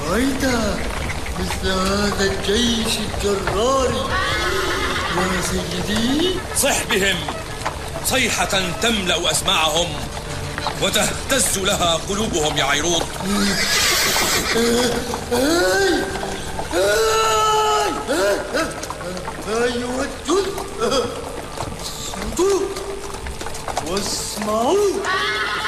رأيت مثل هذا الجيش الجرار يا سيدي؟ صح بهم صيحة تملأ أسماعهم وتهتز لها قلوبهم يا عيروط. أيها الجند، صمتوا واسمعوا.